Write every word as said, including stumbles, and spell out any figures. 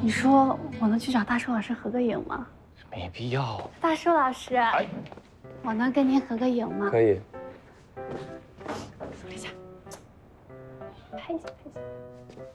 你说我能去找大叔老师合个影吗？ 没必要。 大叔老师，哎，我能跟您合个影吗？ 可以。 说一下，拍一下，拍一下。